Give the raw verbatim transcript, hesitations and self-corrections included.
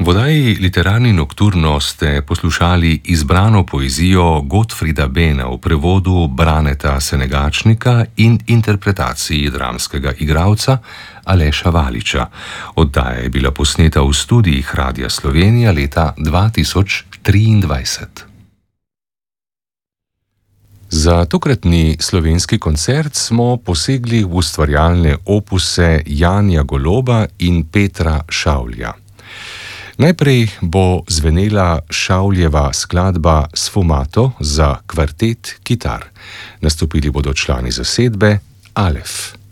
V oddaji Literarni nokturno ste poslušali izbrano poezijo Gottfrieda Behna v prevodu Braneta Senegačnika in interpretaciji dramskega igralca Aleša Valiča. Oddaja je bila posneta v studijih Radia Slovenija leta dva tisoč triindvajset. Za tokratni slovenski koncert smo posegli v ustvarjalne opuse Janija Goloba in Petra Šavlja. Najprej bo zvenela Šavljeva skladba Sfumato za kvartet kitar. Nastopili bodo člani zasedbe Alef.